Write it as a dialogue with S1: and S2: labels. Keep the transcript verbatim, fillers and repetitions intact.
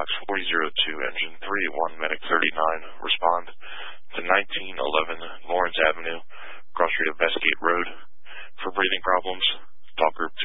S1: Box forty oh two, Engine three eight one, Medic thirty-nine. Respond to nineteen eleven Lawrence Avenue, Cross Street of Westgate Road. For breathing problems, talk group